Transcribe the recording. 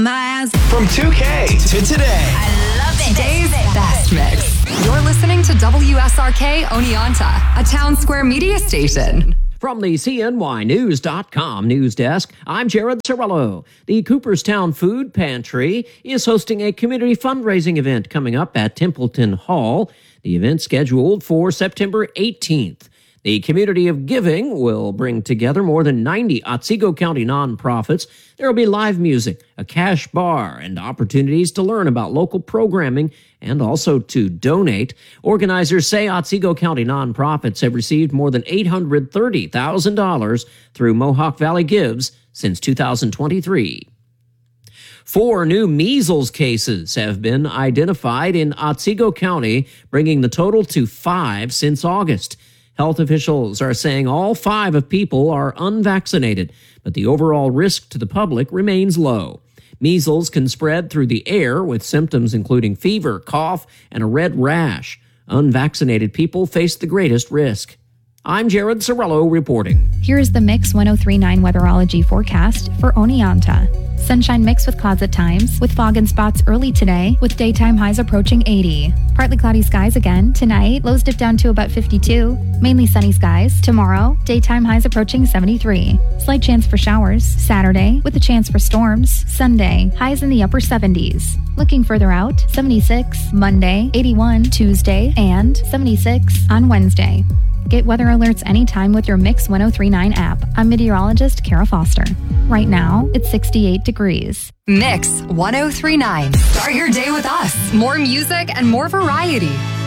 From 2K to today. I love it. Today's best mix. You're listening to WSRK Oneonta, a Town Square media station. From the CNYNews.com news desk, I'm Jared Cirillo. The Cooperstown Food Pantry is hosting a community fundraising event coming up at Templeton Hall. The event scheduled for September 18th. The Community of Giving will bring together more than 90 Otsego County nonprofits. There will be live music, a cash bar, and opportunities to learn about local programming and also to donate. Organizers say Otsego County nonprofits have received more than $830,000 through Mohawk Valley Gives since 2023. 4 new measles cases have been identified in Otsego County, bringing the total to 5 since August. Health officials are saying all 5 of people are unvaccinated, but the overall risk to the public remains low. Measles can spread through the air with symptoms including fever, cough, and a red rash. Unvaccinated people face the greatest risk. I'm Jared Cirillo reporting. Here's the Mix 103.9 weatherology forecast for Oneonta. Sunshine mixed with clouds at times, with fog and spots early today, with daytime highs approaching 80. Partly cloudy skies again tonight, lows dip down to about 52. Mainly sunny skies tomorrow, daytime highs approaching 73. Slight chance for showers Saturday, with a chance for storms. Sunday, highs in the upper 70s. Looking further out, 76 Monday, 81 Tuesday, and 76 on Wednesday. Get weather alerts anytime with your Mix 103.9 app. I'm meteorologist Kara Foster. Right now, it's 68 degrees. Mix 103.9. Start your day with us. More music and more variety.